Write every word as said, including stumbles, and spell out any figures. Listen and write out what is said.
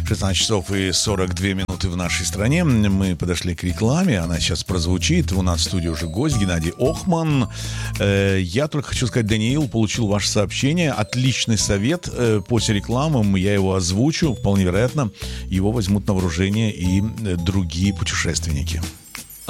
шестнадцать часов и сорок две минуты в нашей стране. Мы подошли к рекламе, она сейчас прозвучит. У нас в студии уже гость Геннадий Охман. Я только хочу сказать, Даниил, получил ваше сообщение. Отличный совет. После рекламы я его озвучу. Вполне вероятно, его возьмут на вооружение и другие путешественники.